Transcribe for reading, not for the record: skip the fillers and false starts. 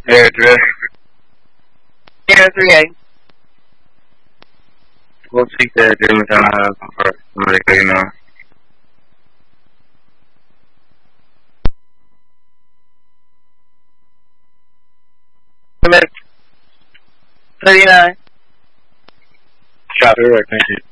Address. 038. We'll seek that address for somebody, you know. Limit 39. Copy, right, thank you.